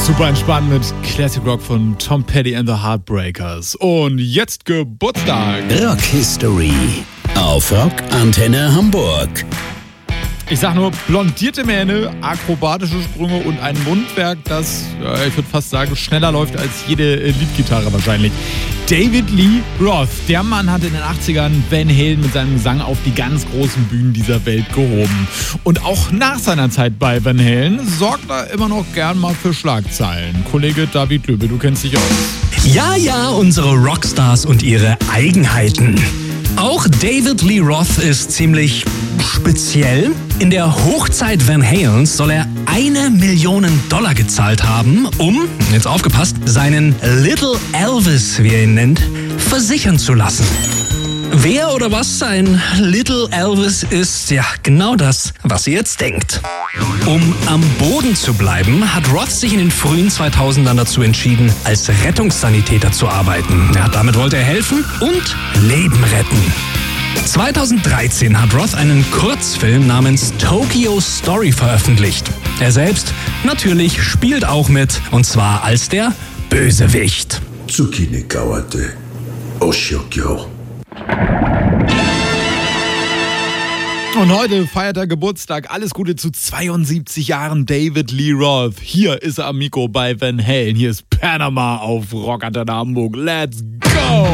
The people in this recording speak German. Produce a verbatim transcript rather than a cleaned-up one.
Super entspannt mit Classic Rock von Tom Petty and the Heartbreakers. Und jetzt Geburtstag. Rock History auf Rock Antenne Hamburg. Ich sag nur, blondierte Mähne, akrobatische Sprünge und ein Mundwerk, das, ja, ich würde fast sagen, schneller läuft als jede Leadgitarre wahrscheinlich. David Lee Roth, der Mann hat in den achtzigern Van Halen mit seinem Gesang auf die ganz großen Bühnen dieser Welt gehoben. Und auch nach seiner Zeit bei Van Halen sorgt er immer noch gern mal für Schlagzeilen. Kollege David Löbe, du kennst dich aus. Ja, ja, unsere Rockstars und ihre Eigenheiten. Auch David Lee Roth ist ziemlich speziell. In der Hochzeit Van Halens soll er eine Million Dollar gezahlt haben, um, jetzt aufgepasst, seinen Little Elvis, wie er ihn nennt, versichern zu lassen. Wer oder was ein Little Elvis ist, ja, genau das, was ihr jetzt denkt. Um am Boden zu bleiben, hat Roth sich in den frühen zweitausendern dazu entschieden, als Rettungssanitäter zu arbeiten. Ja, damit wollte er helfen und Leben retten. zweitausenddreizehn hat Roth einen Kurzfilm namens Tokyo Story veröffentlicht. Er selbst natürlich spielt auch mit, und zwar als der Bösewicht. Tsukine kawate Oshokyo. Und heute feiert er Geburtstag. Alles Gute zu zweiundsiebzig Jahren David Lee Roth. Hier ist er am Mikro bei Van Halen. Hier ist Panama auf Rock Antenne Hamburg. Let's go!